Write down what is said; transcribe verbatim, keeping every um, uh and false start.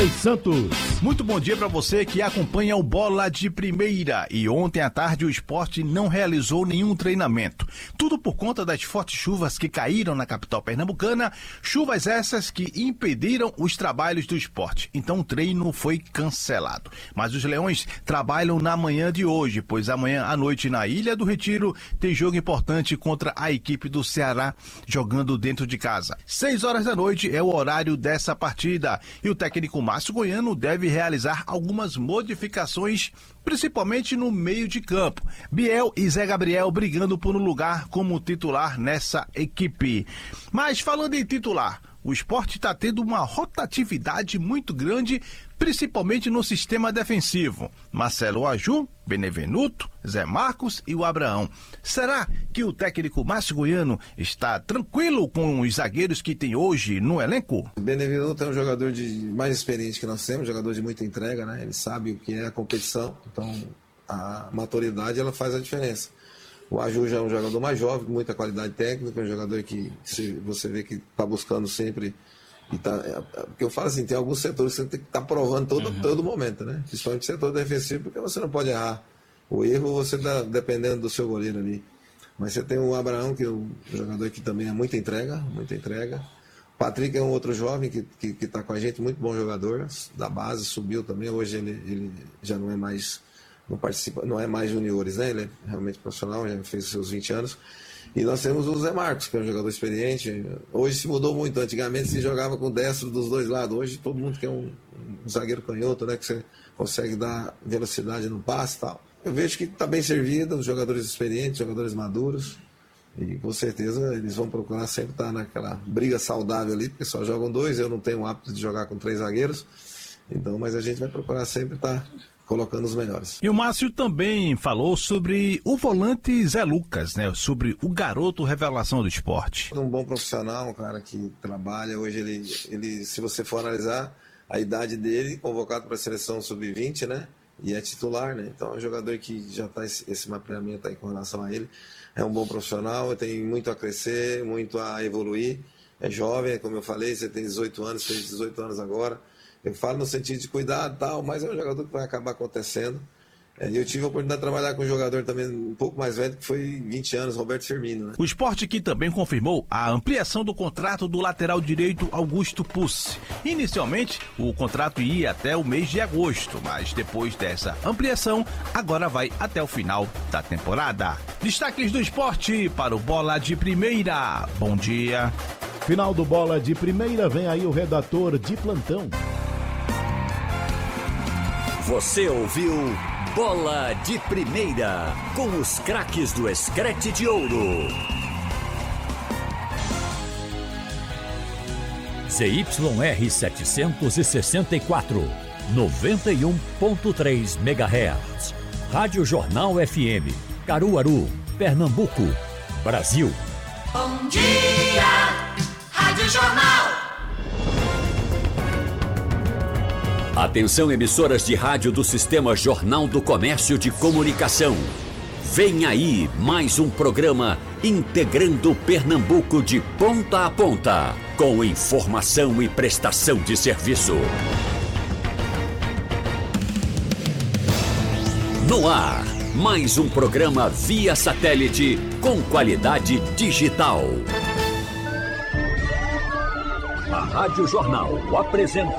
Santos. Muito bom dia para você que acompanha o Bola de Primeira. E ontem à tarde o esporte não realizou nenhum treinamento. Tudo por conta das fortes chuvas que caíram na capital pernambucana. Chuvas essas que impediram os trabalhos do esporte. Então o treino foi cancelado. Mas os Leões trabalham na manhã de hoje, pois amanhã à noite na Ilha do Retiro tem jogo importante contra a equipe do Ceará, jogando dentro de casa. Seis horas da noite é o horário dessa partida. E o técnico Márcio Goiano deve realizar algumas modificações, principalmente no meio de campo. Biel e Zé Gabriel brigando por um lugar como titular nessa equipe. Mas falando em titular, o esporte está tendo uma rotatividade muito grande, principalmente no sistema defensivo. Marcelo Aju, Benevenuto, Zé Marcos e o Abraão. Será que o técnico Márcio Goiano está tranquilo com os zagueiros que tem hoje no elenco? O Benevenuto é um jogador de mais experiente que nós temos, jogador de muita entrega, né? Ele sabe o que é a competição, então a maturidade ela faz a diferença. O Aju já é um jogador mais jovem, com muita qualidade técnica, é um jogador que você vê que está buscando sempre. E tá, porque eu falo assim, tem alguns setores que você tem que estar tá provando todo, uhum. todo momento, né? Principalmente o setor defensivo, porque você não pode errar. O erro você está dependendo do seu goleiro ali. Mas você tem o Abraão, que é um jogador que também é muita entrega, muita entrega. O Patrick é um outro jovem que está com a gente, muito bom jogador, da base, subiu também. Hoje ele, ele já não é mais. Não participa, não é mais juniores, né? Ele é realmente profissional, já fez seus vinte anos. E nós temos o Zé Marcos, que é um jogador experiente. Hoje se mudou muito. Antigamente se jogava com destro dos dois lados. Hoje todo mundo quer um, um zagueiro canhoto, né? Que você consegue dar velocidade no passe e tal. Eu vejo que está bem servido, os jogadores experientes, jogadores maduros. E com certeza eles vão procurar sempre estar naquela briga saudável ali, porque só jogam dois. Eu não tenho o hábito de jogar com três zagueiros. Então, mas a gente vai procurar sempre estar colocando os melhores. E o Márcio também falou sobre o volante Zé Lucas, né? Sobre o garoto revelação do esporte. Um bom profissional, um cara que trabalha. Hoje ele, ele se você for analisar a idade dele, convocado para a seleção sub vinte, né? E é titular, né? Então é um jogador que já está, esse mapeamento aí com relação a ele. É um bom profissional, tem muito a crescer, muito a evoluir. É jovem, como eu falei, você tem dezoito anos, fez dezoito anos agora. Eu falo no sentido de cuidado e tal, mas é um jogador que vai acabar acontecendo. É, eu tive a oportunidade de trabalhar com um jogador também um pouco mais velho, que foi vinte anos, Roberto Firmino. Né? O esporte que também confirmou a ampliação do contrato do lateral direito Augusto Pucci. Inicialmente, o contrato ia até o mês de agosto, mas depois dessa ampliação, agora vai até o final da temporada. Destaques do esporte para o Bola de Primeira. Bom dia. Final do Bola de Primeira, vem aí o redator de plantão. Você ouviu Bola de Primeira, com os craques do Escrete de Ouro. Z Y R setecentos e sessenta e quatro, noventa e um ponto três megahertz. Rádio Jornal F M, Caruaru, Pernambuco, Brasil. Bom dia, Rádio Jornal. Atenção, emissoras de rádio do Sistema Jornal do Comércio de Comunicação. Vem aí mais um programa integrando Pernambuco de ponta a ponta, com informação e prestação de serviço. No ar, mais um programa via satélite com qualidade digital. A Rádio Jornal apresenta